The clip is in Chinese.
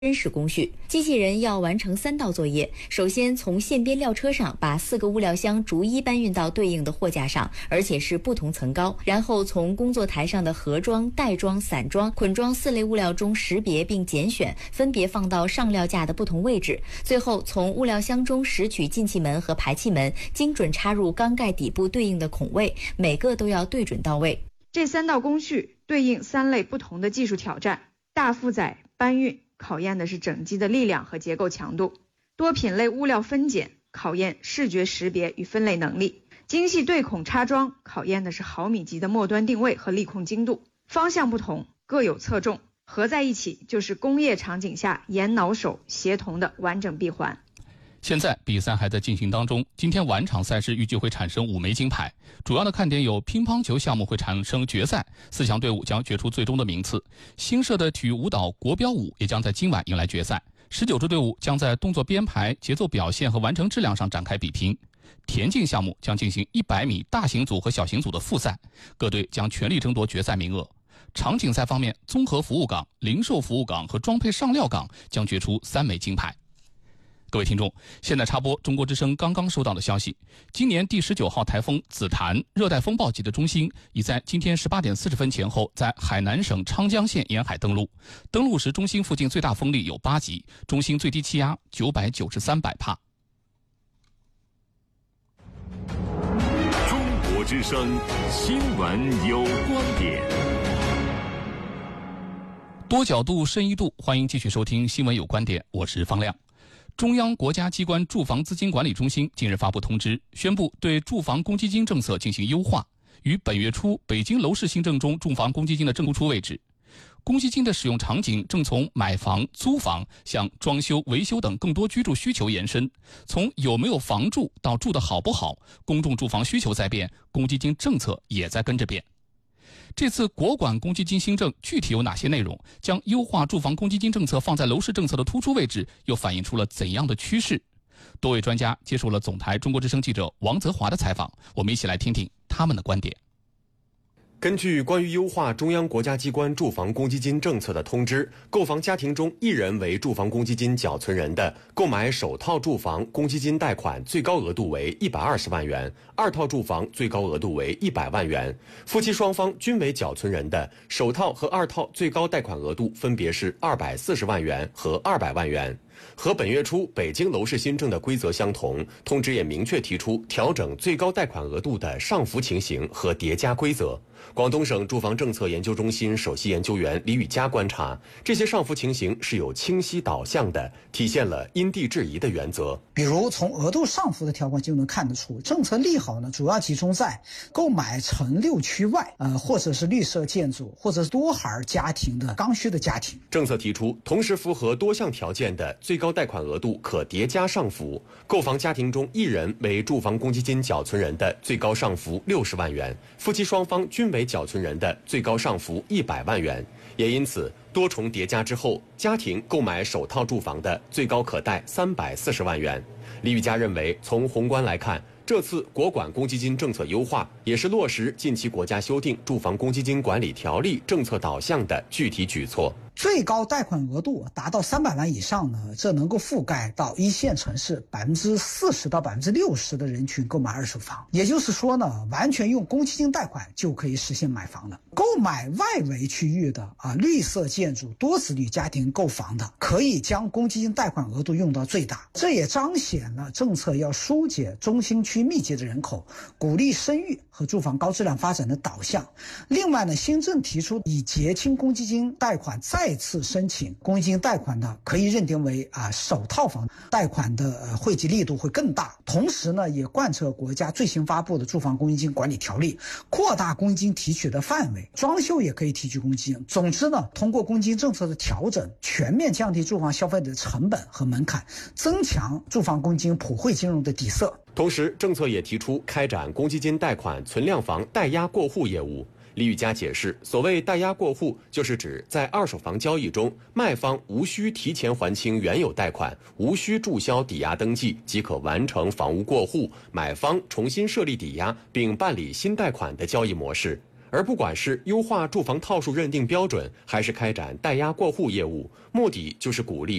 真实工序，机器人要完成3道作业。首先，从线边料车上把4个物料箱逐一搬运到对应的货架上，而且是不同层高。然后从工作台上的盒装、袋装、散装、捆装4类物料中识别并拣选，分别放到上料架的不同位置。最后，从物料箱中拾取进气门和排气门，精准插入缸盖底部对应的孔位，每个都要对准到位。 这3道工序对应3类不同的技术挑战，大负载搬运考验的是整机的力量和结构强度，多品类物料分拣考验视觉识别与分类能力，精细对孔插装考验的是毫米级的末端定位和力控精度。方向不同，各有侧重，合在一起就是工业场景下眼脑手协同的完整闭环。 现在比赛还在进行当中，今天晚场赛事预计会产生5枚金牌，主要的看点有乒乓球项目会产生决赛，4强队伍将决出最终的名次。新设的体育舞蹈国标舞也将在今晚迎来决赛，19支队伍将在动作编排、节奏表现和完成质量上展开比拼。田径项目将进行100米大型组和小型组的复赛，各队将全力争夺决赛名额。场景赛方面，综合服务岗、零售服务岗和装配上料岗将决出3枚金牌。各位听众，现在插播中国之声刚刚收到的消息，今年第19号台风紫檀热带风暴级的中心已在今天18点40分前后在海南省昌江县沿海登陆。登陆时，中心附近最大风力有8级，中心最低气压993百帕。 中国之声新闻有观点， 多角度、深一度，欢迎继续收听新闻有观点，我是方亮。中央国家机关住房资金管理中心近日发布通知，宣布对住房公积金政策进行优化。于本月初，北京楼市新政中住房公积金的正突出位置。公积金的使用场景正从买房、租房向装修、维修等更多居住需求延伸。从有没有房住到住得好不好，公众住房需求在变，公积金政策也在跟着变。这次国管公积金新政具体有哪些内容？将优化住房公积金政策放在楼市政策的突出位置，又反映出了怎样的趋势？多位专家接受了总台中国之声记者王泽华的采访，我们一起来听听他们的观点。 根据关于优化中央国家机关住房公积金政策的通知，购房家庭中1人为住房公积金缴存人的，购买首套住房公积金贷款最高额度为120万元，2套住房最高额度为100万元。夫妻双方均为缴存人的，首套和2套最高贷款额度分别是240万元和200万元。和本月初北京楼市新政的规则相同，通知也明确提出调整最高贷款额度的上浮情形和叠加规则。广东省住房政策研究中心首席研究员李宇佳观察，这些上浮情形是有清晰导向的，体现了因地制宜的原则。 比如从额度上浮的条款就能看得出，政策利好呢主要集中在购买城6区外或者是绿色建筑或者是多孩家庭的刚需的家庭。 政策提出，同时符合多项条件的最高贷款额度可叠加上浮，购房家庭中1人为住房公积金缴存人的最高上浮60万元，夫妻双方均为缴存人的最高上浮100万元。也因此，多重叠加之后，家庭购买首套住房的最高可贷340万元。李宇佳认为，从宏观来看，这次国管公积金政策优化也是落实近期国家修订住房公积金管理条例政策导向的具体举措。 最高贷款额度达到300万以上呢，这能够覆盖到1线城市40%到60%的人群购买二手房。也就是说呢，完全用公积金贷款就可以实现买房了。购买外围区域的绿色建筑、多子女家庭购房的，可以将公积金贷款额度用到最大。这也彰显了政策要疏解中心区密集的人口，鼓励生育和住房高质量发展的导向。另外呢，新政提出以结清公积金贷款再次申请公积金贷款的，可以认定为首套房贷款的惠及力度会更大。同时呢，也贯彻国家最新发布的住房公积金管理条例，扩大公积金提取的范围，装修也可以提取公积金。总之呢，通过公积金政策的调整，全面降低住房消费的成本和门槛，增强住房公积金普惠金融的底色。 同时，政策也提出开展公积金贷款存量房代押过户业务。李宇佳解释，所谓代押过户，就是指在二手房交易中，卖方无需提前还清原有贷款，无需注销抵押登记，即可完成房屋过户，买方重新设立抵押并办理新贷款的交易模式。 而不管是优化住房套数认定标准，还是开展代押过户业务，目的就是鼓励